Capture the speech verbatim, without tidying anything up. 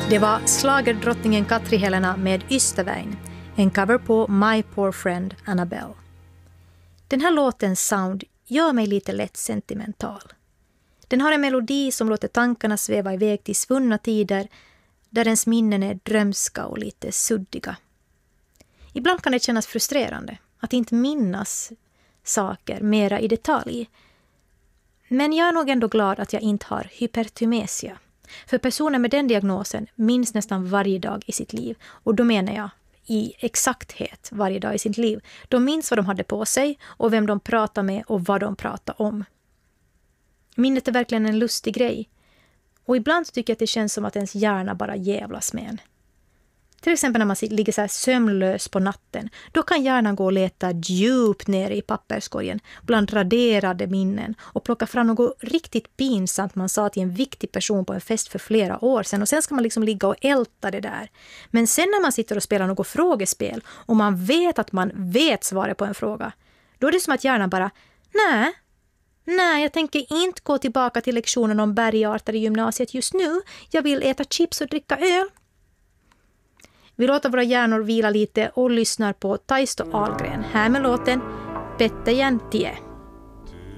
Det var schlagerdrottningen Katri Helena med Ystäväin, en cover på My Poor Friend Annabelle. Den här låtens sound gör mig lite lätt sentimental. Den har en melodi som låter tankarna sväva iväg till svunna tider där ens minnen är drömska och lite suddiga. Ibland kan det kännas frustrerande att inte minnas saker mera i detalj. Men jag är nog ändå glad att jag inte har hypertymesia. För personer med den diagnosen minns nästan varje dag i sitt liv. Och då menar jag i exakthet varje dag i sitt liv. De minns vad de hade på sig och vem de pratade med och vad de pratade om. Minnet är verkligen en lustig grej. Och ibland tycker jag att det känns som att ens hjärna bara jävlas med en. Till exempel när man ligger så här sömnlös på natten. Då kan hjärnan gå och leta djupt ner i papperskorgen bland raderade minnen och plocka fram något riktigt pinsamt man sa till en viktig person på en fest för flera år sedan. Och sen ska man liksom ligga och älta det där. Men sen när man sitter och spelar något frågespel och man vet att man vet svaret på en fråga. Då är det som att hjärnan bara, nej, nej jag tänker inte gå tillbaka till lektionen om bergarter i gymnasiet just nu. Jag vill äta chips och dricka öl. Vi låter våra hjärnor vila lite och lyssnar på Taisto Ahlgren. Här med låten Pettäjän tie.